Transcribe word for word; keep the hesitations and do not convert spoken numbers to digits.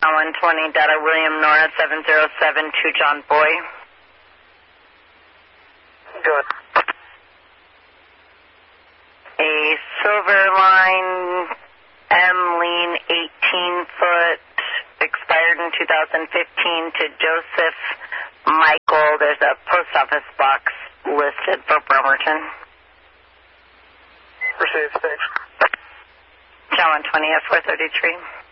one twenty, data William Nora seven zero seven to John Boy. Good. A Silver Line M lean eighteen foot, expired in two thousand fifteen, to Joseph Michael. There's a post office box listed for Bremerton. Received, thanks. John one twenty F four thirty-three.